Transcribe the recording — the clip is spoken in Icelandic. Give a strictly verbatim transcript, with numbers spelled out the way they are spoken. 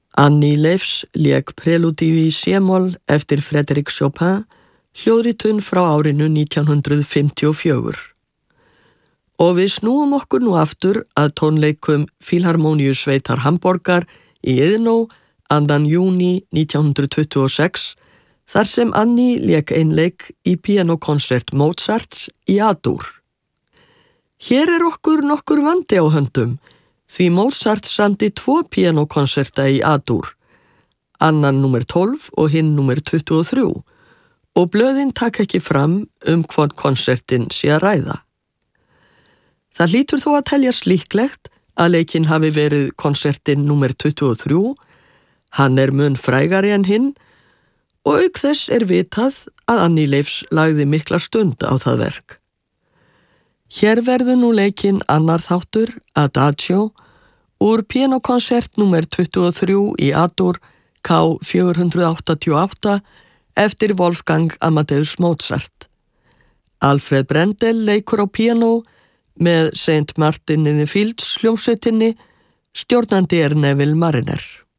Annie Leifs lék Prelúdíu í C-moll eftir Frédéric Chopin, hljóðritun frá árinu nítján hundrað fimmtíu og fjögur. Og við snúum okkur nú aftur að tónleikum Filharmoniusveitar Hamborgar í Iðnó annan júní nítján hundrað tuttugu og sex, þar sem Annie lék einleik í píanókonsert Mozarts í A-dúr. Hér er okkur nokkur vandi á höndum, því Mozart samdi tvo píanókonserta í A-dúr, annan númer tólf og hinn númer tuttugu og þrjú, og blöðin taka ekki fram um hvort konsertin sé að ræða. Það hlýtur þó að teljast líklegt að leikinn hafi verið konsertin númer tuttugu og þrjú, hann er mun frægari en hinn, og auk þess er vitað að Annie Leifs lagði mikla stund á það verk. Hér verður nú leikinn annar þáttur, Adagio, úr píanókonsert númer tuttugu og þrjú í A-dúr K fjögur hundrað áttatíu og átta eftir Wolfgang Amadeus Mozart. Alfred Brendel leikur á píanó með Saint Martin in the Fields hljómsveitinni, stjórnandi er Neville Marriner.